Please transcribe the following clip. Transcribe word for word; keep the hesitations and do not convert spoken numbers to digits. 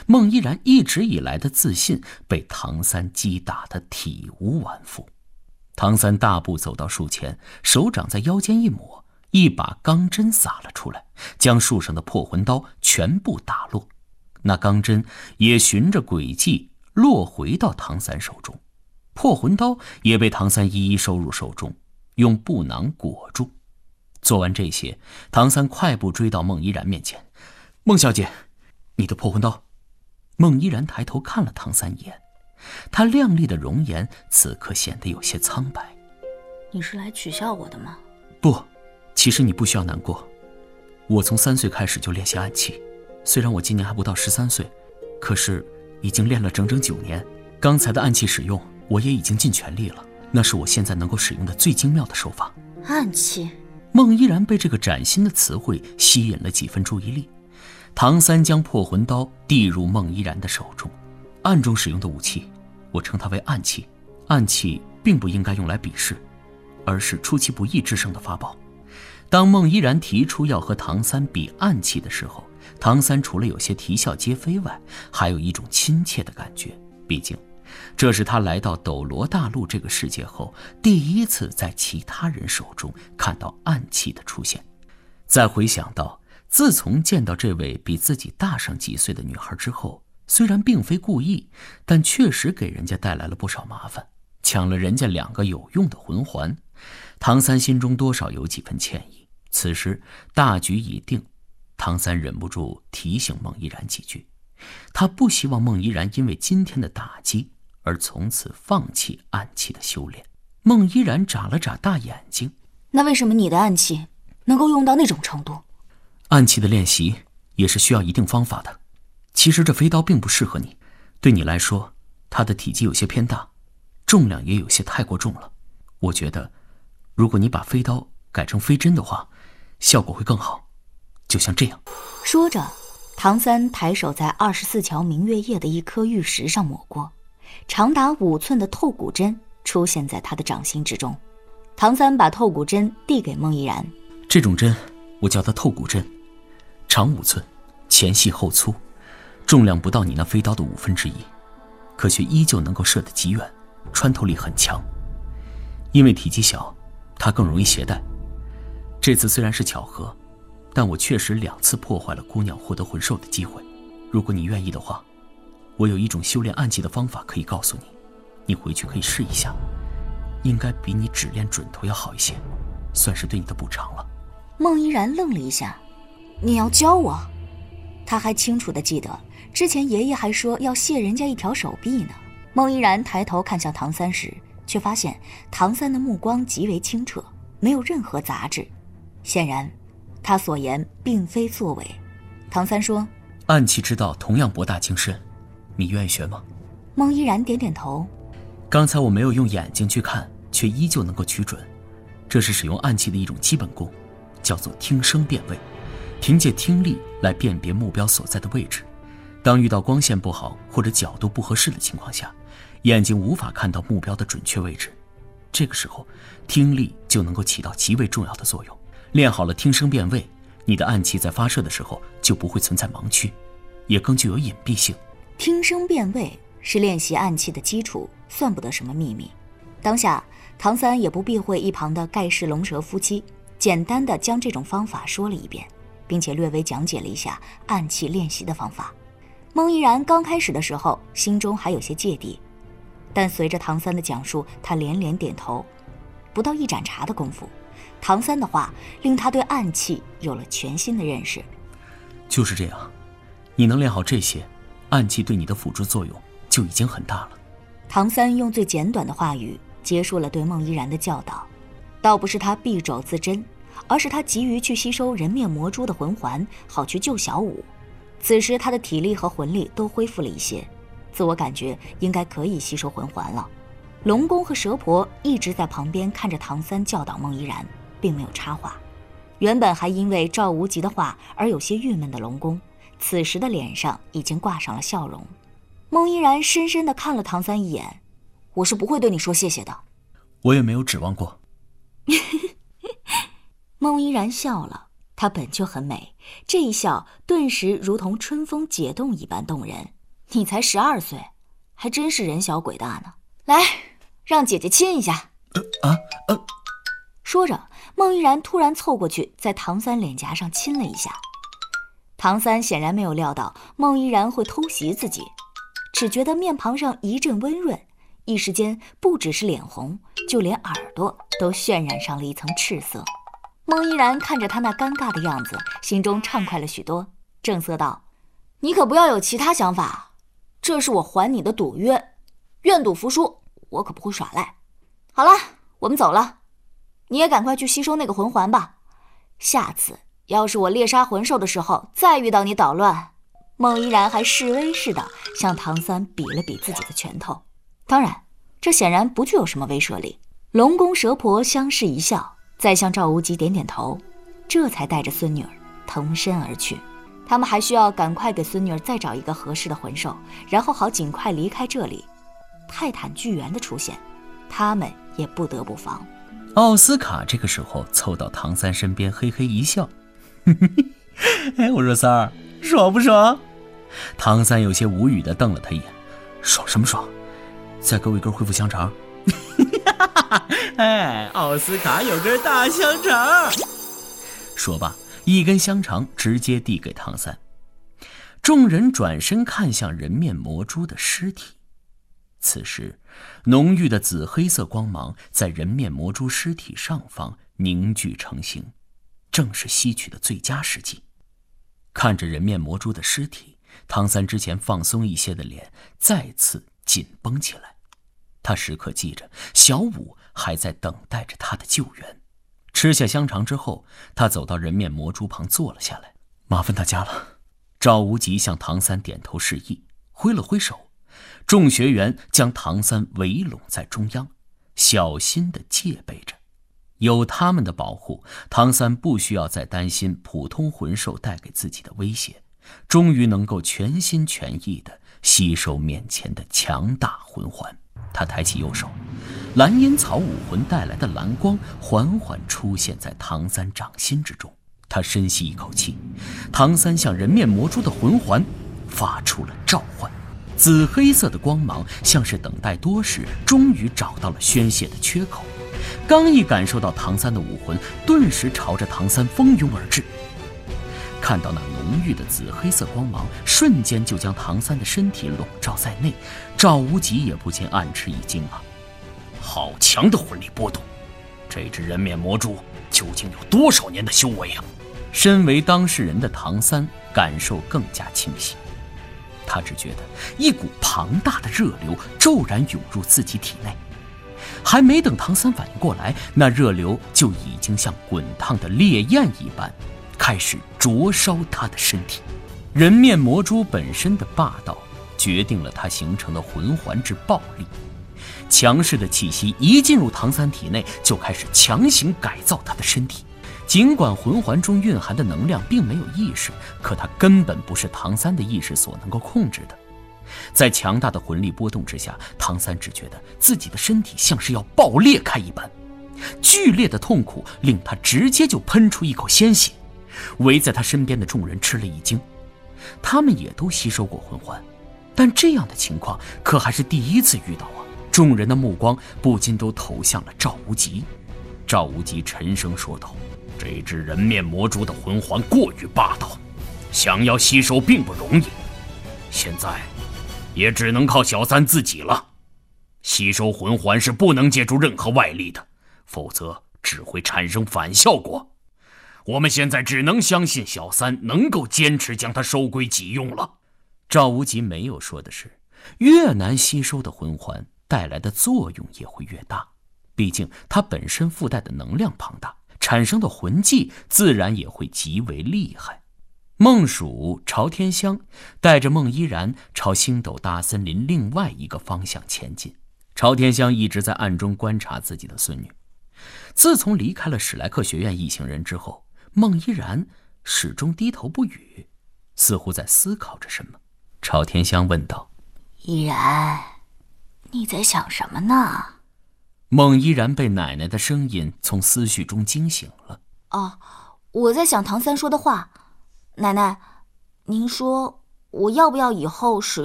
孟依然一直以来的自信被唐三击打得体无完肤。唐三大步走到树前，手掌在腰间一抹，一把钢针撒了出来，将树上的破魂刀全部打落。那钢针也循着轨迹落回到唐三手中，破魂刀也被唐三一一收入手中，用布囊裹住。做完这些，唐三快步追到孟依然面前：“孟小姐，你的破魂刀。”孟依然抬头看了唐三一眼，她亮丽的容颜此刻显得有些苍白。 “你是来取笑我的吗？”“ 不，其实你不需要难过。我从三岁开始就练习暗器，虽然我今年还不到十三岁，可是已经练了整整九年。刚才的暗器使用，我也已经尽全力了，那是我现在能够使用的最精妙的手法。”“ 暗器？” 孟依然被这个崭新的词汇吸引了几分注意力。唐三将破魂刀递入孟依然的手中，暗中使用的武器，我称它为暗器。暗器并不应该用来比试，而是出其不意制胜的法宝。当孟依然提出要和唐三比暗器的时候，唐三除了有些啼笑皆非外，还有一种亲切的感觉。毕竟这是他来到斗罗大陆这个世界后第一次在其他人手中看到暗器的出现。再回想到自从见到这位比自己大上几岁的女孩之后，虽然并非故意，但确实给人家带来了不少麻烦，抢了人家两个有用的魂环。唐三心中多少有几分歉意。此时大局已定，唐三忍不住提醒孟依然几句。他不希望孟依然因为今天的打击而从此放弃暗器的修炼。孟依然眨了眨大眼睛：“ 那为什么你的暗器能够用到那种程度？”“ 暗器的练习也是需要一定方法的。其实这飞刀并不适合你，对你来说，它的体积有些偏大，重量也有些太过重了。我觉得，如果你把飞刀改成飞针的话，效果会更好，就像这样。” 说着，唐三抬手在二十四桥明月夜的一颗玉石上抹过，长达五寸的透骨针出现在他的掌心之中。唐三把透骨针递给孟依然：“ 这种针我叫它透骨针，长五寸，前细后粗，重量不到你那飞刀的五分之一，可却依旧能够射得极远，穿透力很强。因为体积小，它更容易携带。这次虽然是巧合，但我确实两次破坏了姑娘获得魂兽的机会。如果你愿意的话，我有一种修炼暗器的方法可以告诉你，你回去可以试一下，应该比你只练准头要好一些，算是对你的补偿了。” 孟依然愣了一下：“你要教我？”他还清楚地记得之前爷爷还说要卸人家一条手臂呢。孟依然抬头看向唐三时，却发现唐三的目光极为清澈，没有任何杂质，显然他所言并非作伪。唐三说：“ 暗器之道同样博大精深，你愿意学吗？” 孟依然点点头。 刚才我没有用眼睛去看，却依旧能够取准，这是使用暗器的一种基本功，叫做听声辨位，凭借听力来辨别目标所在的位置。当遇到光线不好或者角度不合适的情况下，眼睛无法看到目标的准确位置，这个时候听力就能够起到极为重要的作用。练好了听声辨位，你的暗器在发射的时候就不会存在盲区，也更具有隐蔽性。 听声辨位是练习暗器的基础，算不得什么秘密。当下唐三也不避讳一旁的盖世龙蛇夫妻，简单的将这种方法说了一遍，并且略微讲解了一下暗器练习的方法。孟依然刚开始的时候心中还有些芥蒂，但随着唐三的讲述，他连连点头。不到一盏茶的功夫，唐三的话令他对暗器有了全新的认识。 就是这样，你能练好这些，暗器对你的辅助作用就已经很大了。 唐三用最简短的话语结束了对孟依然的教导。倒不是他敝帚自珍，而是他急于去吸收人面魔蛛的魂环，好去救小舞。此时他的体力和魂力都恢复了一些，自我感觉应该可以吸收魂环了。龙宫和蛇婆一直在旁边看着唐三教导孟依然，并没有插话。原本还因为赵无极的话而有些郁闷的龙宫，此时的脸上已经挂上了笑容。孟依然深深地看了唐三一眼：“我是不会对你说谢谢的。” 我也没有指望过。 孟依然笑了，她本就很美，这一笑顿时如同春风解冻一般动人， 你才十二岁，还真是人小鬼大呢。来，让姐姐亲一下。 呃啊呃。 说着，孟依然突然凑过去，在唐三脸颊上亲了一下。唐三显然没有料到孟依然会偷袭自己，只觉得面庞上一阵温润，一时间不只是脸红，就连耳朵都渲染上了一层赤色。孟依然看着他那尴尬的样子，心中畅快了许多，正色道：你可不要有其他想法，这是我还你的赌约，愿赌服输，我可不会耍赖。好了，我们走了，你也赶快去吸收那个魂环吧，下次要是我猎杀魂兽的时候再遇到你捣乱。孟依然还示威似的向唐三比了比自己的拳头，当然这显然不具有什么威慑力。龙宫蛇婆相视一笑，再向赵无极点点头，这才带着孙女儿腾身而去。他们还需要赶快给孙女儿再找一个合适的魂兽，然后好尽快离开这里。泰坦巨猿的出现，他们也不得不防。 奥斯卡这个时候凑到唐三身边，嘿嘿一笑哎，我说三儿，爽不爽？唐三有些无语地瞪了他一眼，爽什么爽？再给我一根恢复香肠哎，奥斯卡有根大香肠。说罢，一根香肠直接递给唐三。众人转身看向人面魔蛛的尸体，此时浓郁的紫黑色光芒在人面魔蛛尸体上方凝聚成型，正是吸取的最佳时机。看着人面魔蛛的尸体，唐三之前放松一些的脸再次紧绷起来。他时刻记着小五还在等待着他的救援。吃下香肠之后，他走到人面魔蛛旁坐了下来。麻烦大家了。赵无极向唐三点头示意，挥了挥手，众学员将唐三围拢在中央，小心地戒备着。有他们的保护，唐三不需要再担心普通魂兽带给自己的威胁，终于能够全心全意地吸收面前的强大魂环。他抬起右手，蓝烟草武魂带来的蓝光缓缓出现在唐三掌心之中。他深吸一口气，唐三向人面魔蛛的魂环发出了召唤。紫黑色的光芒像是等待多时，终于找到了宣泄的缺口。刚一感受到唐三的武魂，顿时朝着唐三蜂拥而至。看到那浓郁的紫黑色光芒瞬间就将唐三的身体笼罩在内，赵无极也不禁暗吃一惊啊！好强的魂力波动，这只人面魔蛛究竟有多少年的修为啊？身为当事人的唐三感受更加清晰，他只觉得一股庞大的热流骤然涌入自己体内，还没等唐三反应过来，那热流就已经像滚烫的烈焰一般开始灼烧他的身体。人面魔蛛本身的霸道决定了它形成的魂环之暴力，强势的气息一进入唐三体内，就开始强行改造他的身体。尽管魂环中蕴含的能量并没有意识，可它根本不是唐三的意识所能够控制的。在强大的魂力波动之下，唐三只觉得自己的身体像是要爆裂开一般，剧烈的痛苦令他直接就喷出一口鲜血。围在他身边的众人吃了一惊，他们也都吸收过魂环，但这样的情况可还是第一次遇到啊！众人的目光不禁都投向了赵无极。赵无极沉声说道：这只人面魔蛛的魂环过于霸道，想要吸收并不容易，现在也只能靠小三自己了。吸收魂环是不能借助任何外力的，否则只会产生反效果。我们现在只能相信小三能够坚持将它收归己用了。赵无极没有说的是，越难吸收的魂环带来的作用也会越大，毕竟它本身附带的能量庞大，产生的魂技自然也会极为厉害。孟蜀、朝天香带着孟依然朝星斗大森林另外一个方向前进。朝天香一直在暗中观察自己的孙女。自从离开了史莱克学院一行人之后，孟依然始终低头不语，似乎在思考着什么。朝天香问道： 依然，你在想什么呢？ 孟依然被奶奶的声音从思绪中惊醒了。 哦，我在想唐三说的话。奶奶，您说我要不要以后使